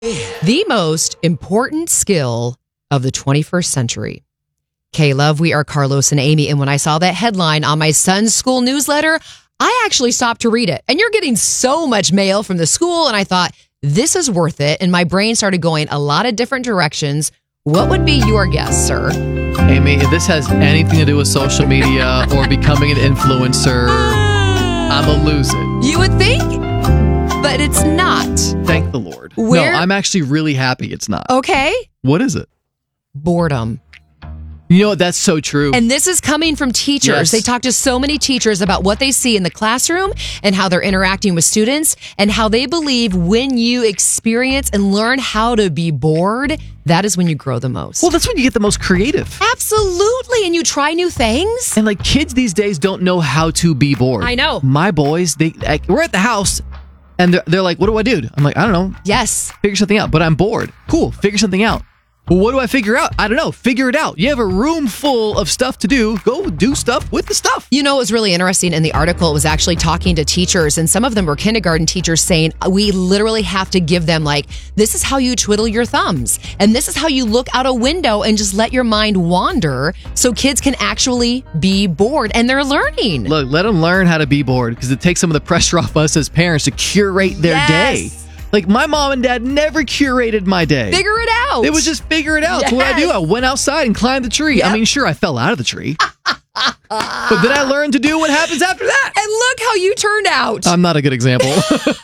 The most important skill of the 21st century. K-Love, we are Carlos and Amy. And when I saw that headline on my son's school newsletter, I actually stopped to read it. And you're getting so much mail from the school. And I thought, this is worth it. And my brain started going a lot of different directions. What would be your guess, sir? Amy, if this has anything to do with social media or becoming an influencer, I'm going to lose it. You would think, but it's not. Thank the Lord. Where? No, I'm actually really happy it's not. Okay. What is it? Boredom. You know what? That's so true. And this is coming from teachers. Yes. They talk to so many teachers about what they see in the classroom and how they're interacting with students and how they believe when you experience and learn how to be bored, that is when you grow the most. Well, that's when you get the most creative. Absolutely. And you try new things. And like kids these days don't know how to be bored. I know. My boys, we're at the house and they're like, what do I do? I'm like, I don't know. Yes. Figure something out. But I'm bored. Cool. Figure something out. Well, what do I figure out? I don't know. Figure it out. You have a room full of stuff to do. Go do stuff with the stuff. You know, it was really interesting in the article. It was actually talking to teachers, and some of them were kindergarten teachers saying, we literally have to give them like, this is how you twiddle your thumbs. And this is how you look out a window and just let your mind wander so kids can actually be bored and they're learning. Look, let them learn how to be bored because it takes some of the pressure off us as parents to curate their day. Like my mom and dad never curated my day. Figure it out. It was just figure it out. Yes. That's what I do. I went outside and climbed the tree. Yep. I mean, sure, I fell out of the tree. But then I learned to do what happens after that. And look how you turned out. I'm not a good example.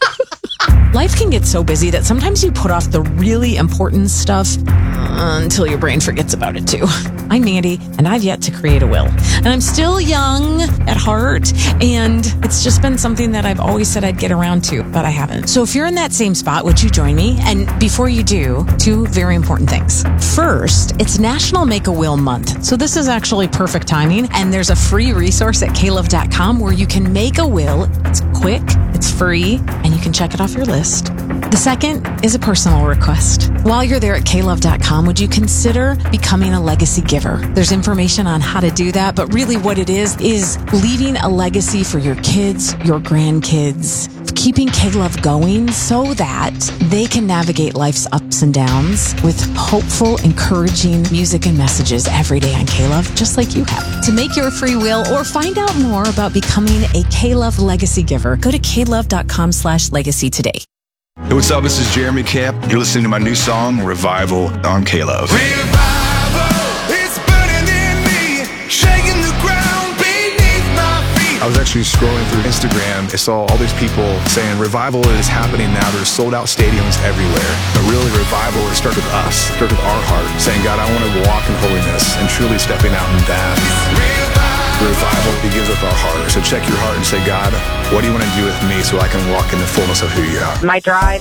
Life can get so busy that sometimes you put off the really important stuff until your brain forgets about it too. I'm Mandy, and I've yet to create a will. And I'm still young at heart, and it's just been something that I've always said I'd get around to, but I haven't. So if you're in that same spot, would you join me? And before you do, two very important things. First, it's National Make a Will Month. So this is actually perfect timing, and there's a free resource at klove.com where you can make a will. It's quick, it's free, and you can check it off your list. The second is a personal request. While you're there at klove.com, would you consider becoming a legacy giver? There's information on how to do that, but really what it is leaving a legacy for your kids, your grandkids, keeping K-Love going so that they can navigate life's ups and downs with hopeful, encouraging music and messages every day on K-Love, just like you have. To make your free will or find out more about becoming a K-Love legacy giver, go to klove.com/legacy today. Hey, what's up? This is Jeremy Camp. You're listening to my new song, Revival, on K-Love. Revival is burning in me, shaking the ground beneath my feet. I was actually scrolling through Instagram. I saw all these people saying revival is happening now. There's sold out stadiums everywhere. But really, revival, it starts with us. It starts with our heart, saying, God, I want to walk in holiness and truly stepping out in that. Revival begins with our heart. So check your heart and say, God, what do you want to do with me so I can walk in the fullness of who you are? My drive